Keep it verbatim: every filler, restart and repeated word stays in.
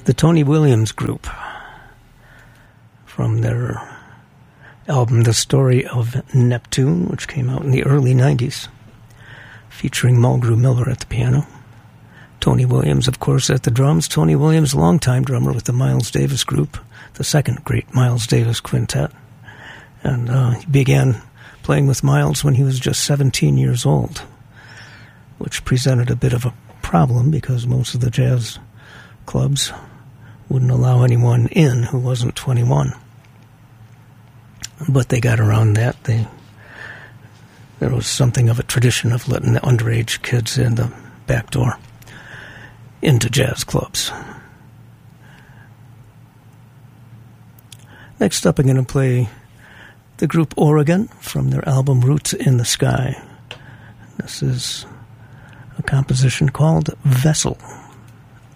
the Tony Williams Group from their album The Story of Neptune, which came out in the early nineties, featuring Mulgrew Miller at the piano. Tony Williams, of course, at the drums. Tony Williams, longtime drummer with the Miles Davis Group, the second great Miles Davis quintet. And uh, he began playing with Miles when he was just seventeen years old, which presented a bit of a problem because most of the jazz clubs wouldn't allow anyone in who wasn't twenty-one. But they got around that. They There was something of a tradition of letting the underage kids in the back door into jazz clubs. Next up, I'm going to play the group Oregon from their album Roots in the Sky. This is a composition called Vessel.